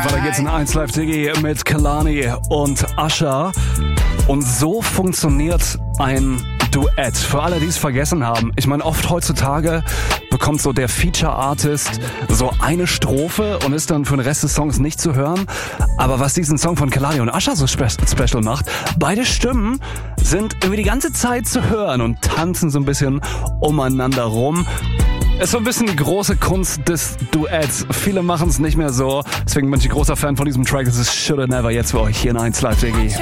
Weiter geht's in 1 Live Diggy mit Kehlani und Usher. Und so funktioniert ein Duett. Für alle, die es vergessen haben. Ich meine, oft heutzutage bekommt so der Feature-Artist so eine Strophe und ist dann für den Rest des Songs nicht zu hören. Aber was diesen Song von Kehlani und Usher so special macht, beide Stimmen sind irgendwie die ganze Zeit zu hören und tanzen so ein bisschen umeinander rum. Ist so ein bisschen die große Kunst des Duets. Viele machen es nicht mehr so. Deswegen bin ich ein großer Fan von diesem Track. Es ist Shoulda Never jetzt für euch hier in 1 Live Diggy.